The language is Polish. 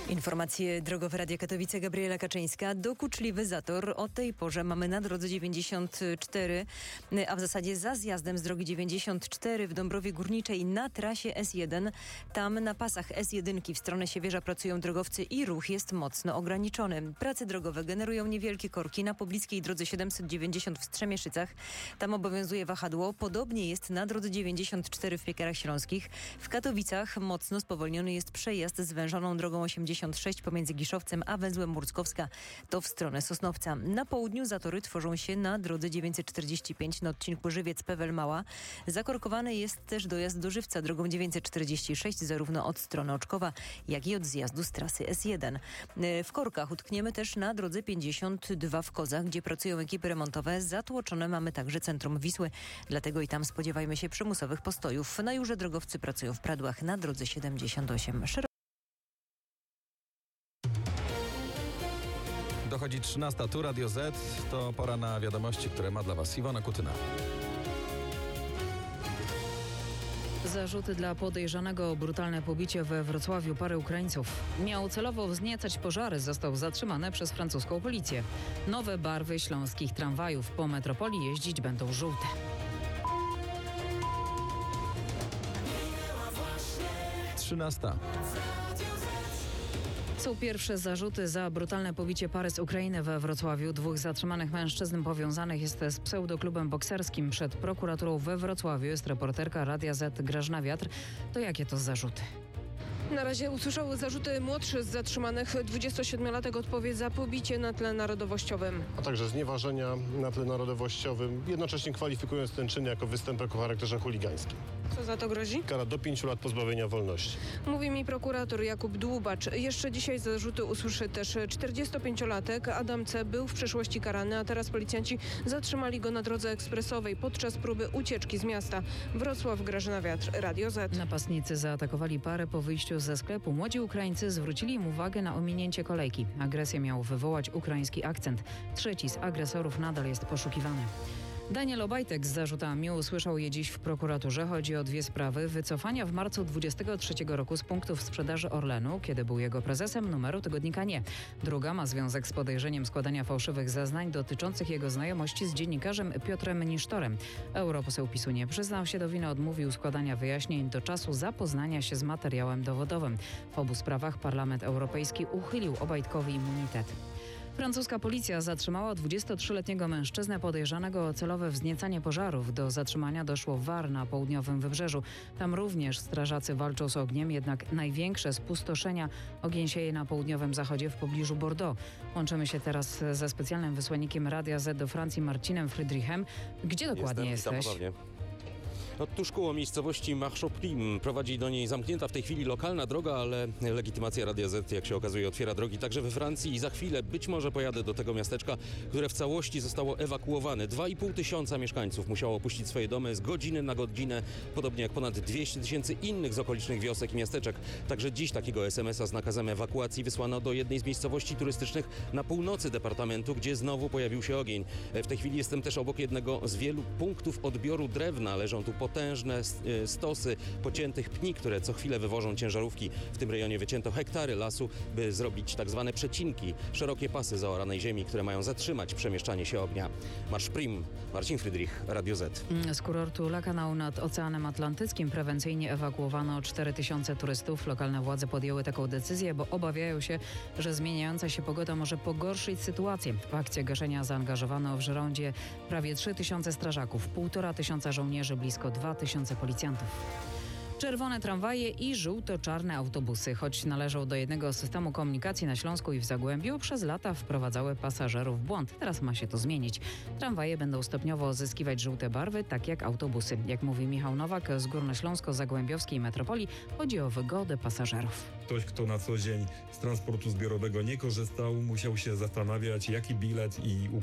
Informacje drogowe Radia Katowice, Gabriela Kaczyńska. Dokuczliwy zator. O tej porze mamy na drodze 94, a w zasadzie za zjazdem z drogi 94 w Dąbrowie Górniczej na trasie S1. Tam na pasach S1 w stronę Siewierza pracują drogowcy i ruch jest mocno ograniczony. Prace drogowe generują niewielkie korki na pobliskiej drodze 790 w Strzemieszycach. Tam obowiązuje wahadło. Podobnie jest na drodze 94 w Piekarach Śląskich. W Katowicach mocno spowolniony jest przejazd zwężoną drogą 86 pomiędzy Giszowcem a węzłem Murckowska, to w stronę Sosnowca. Na południu zatory tworzą się na drodze 945 na odcinku Żywiec-Pewel-Mała. Zakorkowany jest też dojazd do Żywca drogą 946 zarówno od strony Oczkowa, jak i od zjazdu z trasy S1. W korkach utkniemy też na drodze 52 w Kozach, gdzie pracują ekipy remontowe. Zatłoczone mamy także centrum Wisły, dlatego i tam spodziewajmy się przymusowych postojów. Na Jurze drogowcy pracują w Pradłach na drodze 78. Dochodzi 13, tu Radio Z, to pora na wiadomości, które ma dla Was Iwona Kutyna. Zarzuty dla podejrzanego o brutalne pobicie we Wrocławiu pary Ukraińców. Miał celowo wzniecać pożary, został zatrzymany przez francuską policję. Nowe barwy śląskich tramwajów po metropolii jeździć będą żółte. Trzynasta. Są pierwsze zarzuty za brutalne pobicie pary z Ukrainy we Wrocławiu. Dwóch zatrzymanych mężczyzn powiązanych jest z pseudoklubem bokserskim. Przed prokuraturą we Wrocławiu jest reporterka Radia Z Grażyna Wiatr. To jakie to zarzuty? Na razie usłyszał zarzuty młodszy z zatrzymanych. 27-latek odpowie za pobicie na tle narodowościowym. A także znieważenia na tle narodowościowym, jednocześnie kwalifikując ten czyn jako występek o charakterze chuligańskim. Co za to grozi? Kara do 5 lat pozbawienia wolności. Mówi mi prokurator Jakub Dłubacz. Jeszcze dzisiaj zarzuty usłyszy też 45-latek. Adam C. był w przeszłości karany, a teraz policjanci zatrzymali go na drodze ekspresowej podczas próby ucieczki z miasta. Wrocław, Grażyna Wiatr, Radio Z. Napastnicy zaatakowali parę po wyjściu ze sklepu. Młodzi Ukraińcy zwrócili im uwagę na ominięcie kolejki. Agresję miał wywołać ukraiński akcent. Trzeci z agresorów nadal jest poszukiwany. Daniel Obajtek z zarzutami usłyszał je dziś w prokuraturze. Chodzi o dwie sprawy. Wycofania w marcu 23 roku z punktów sprzedaży Orlenu, kiedy był jego prezesem, numeru tygodnika Nie. Druga ma związek z podejrzeniem składania fałszywych zeznań dotyczących jego znajomości z dziennikarzem Piotrem Nisztorem. Europoseł PiS-u nie przyznał się do winy, odmówił składania wyjaśnień do czasu zapoznania się z materiałem dowodowym. W obu sprawach Parlament Europejski uchylił Obajtkowi immunitet. Francuska policja zatrzymała 23-letniego mężczyznę podejrzanego o celowe wzniecanie pożarów. Do zatrzymania doszło w Var na południowym wybrzeżu. Tam również strażacy walczą z ogniem, jednak największe spustoszenia ogień sieje na południowym zachodzie w pobliżu Bordeaux. Łączymy się teraz ze specjalnym wysłannikiem Radia Z do Francji, Marcinem Friedrichem. Gdzie dokładnie jesteś? Tuż koło miejscowości Marchoprim. Prowadzi do niej zamknięta w tej chwili lokalna droga, ale legitymacja Radia Z, jak się okazuje, otwiera drogi także we Francji i za chwilę być może pojadę do tego miasteczka, które w całości zostało ewakuowane. 2,5 tysiąca mieszkańców musiało opuścić swoje domy z godziny na godzinę, podobnie jak ponad 200 tysięcy innych z okolicznych wiosek i miasteczek. Także dziś takiego SMS-a z nakazem ewakuacji wysłano do jednej z miejscowości turystycznych na północy departamentu, gdzie znowu pojawił się ogień. W tej chwili jestem też obok jednego z wielu punktów odbioru drewna. Leżą tu potężne stosy pociętych pni, które co chwilę wywożą ciężarówki. W tym rejonie wycięto hektary lasu, by zrobić tak zwane przecinki, szerokie pasy zaoranej ziemi, które mają zatrzymać przemieszczanie się ognia. Marsz Prim, Marcin Friedrich, Radio Z. Z kurortu Lakanau nad Oceanem Atlantyckim prewencyjnie ewakuowano 4000 turystów. Lokalne władze podjęły taką decyzję, bo obawiają się, że zmieniająca się pogoda może pogorszyć sytuację. W akcję gaszenia zaangażowano w Żerondzie prawie 3000 strażaków, 1500 żołnierzy, blisko 2000 policjantów. Czerwone tramwaje i żółto-czarne autobusy, choć należą do jednego systemu komunikacji na Śląsku i w Zagłębiu, przez lata wprowadzały pasażerów w błąd. Teraz ma się to zmienić. Tramwaje będą stopniowo zyskiwać żółte barwy, tak jak autobusy. Jak mówi Michał Nowak z Górnośląsko-Zagłębiowskiej Metropolii, chodzi o wygodę pasażerów. Ktoś, kto na co dzień z transportu zbiorowego nie korzystał, musiał się zastanawiać, jaki bilet i